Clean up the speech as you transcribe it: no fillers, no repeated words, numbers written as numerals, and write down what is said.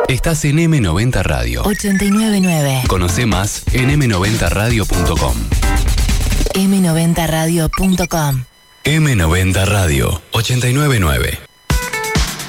Estás en M90 Radio 899. Conoce más en m90radio.com. M90radio.com. M90 Radio 899.